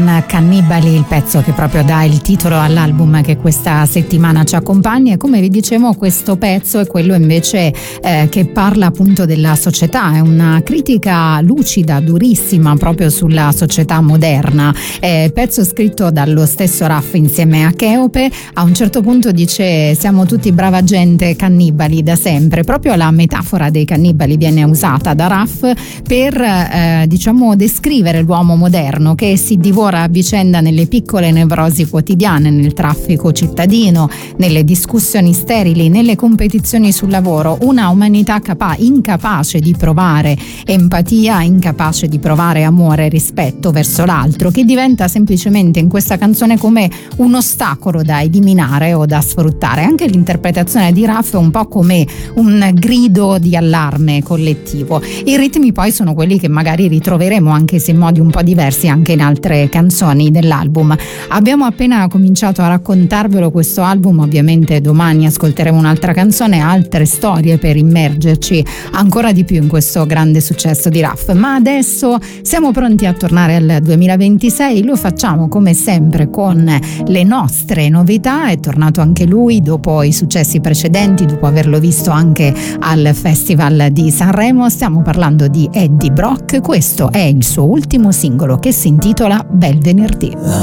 con Cannibali, il pezzo che proprio dà il titolo all'album che questa settimana ci accompagna. E come vi dicevo, questo pezzo è quello invece che parla appunto della società, è una critica lucida, durissima proprio sulla società moderna. Pezzo scritto dallo stesso Raff insieme a Cheope. A un certo punto dice: siamo tutti brava gente, cannibali da sempre. Proprio la metafora dei cannibali viene usata da Raff per diciamo descrivere l'uomo moderno che si divora a vicenda nelle piccole nevrosi quotidiane, nel traffico cittadino, nelle discussioni sterili, nelle competizioni sul lavoro. Una umanità incapace di provare empatia, incapace di provare amore e rispetto verso l'altro, che diventa semplicemente in questa canzone come un ostacolo da eliminare o da sfruttare. Anche l'interpretazione di Raff è un po' come un grido di allarme collettivo. I ritmi poi sono quelli che magari ritroveremo, anche se in modi un po' diversi, anche in altre canzoni dell'album. Abbiamo appena cominciato a raccontarvelo questo album, ovviamente domani ascolteremo un'altra canzone, altre storie per immergerci ancora di più in questo grande successo di Raff. Ma adesso siamo pronti a tornare al 2026, lo facciamo come sempre con le nostre novità. È tornato anche lui dopo i successi precedenti, dopo averlo visto anche al Festival di Sanremo. Stiamo parlando di Eddie Brock, questo è il suo ultimo singolo che si intitola Bel Venerdì.